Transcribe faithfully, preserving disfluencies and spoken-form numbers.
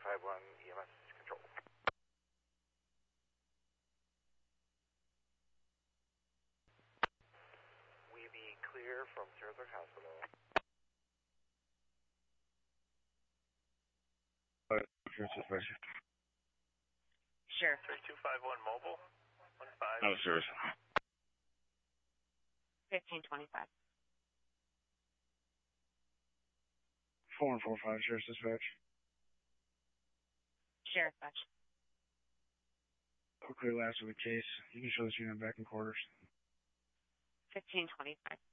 five one E M S control. We be clear from Saratoga Hospital. Sheriff's dispatch. Sheriff. three two five one mobile. one five. No, service. fifteen twenty-five. four one four five, Sheriff's dispatch. Sheriff dispatch. Quickly last of the case. You can show this unit back in quarters. fifteen twenty-five.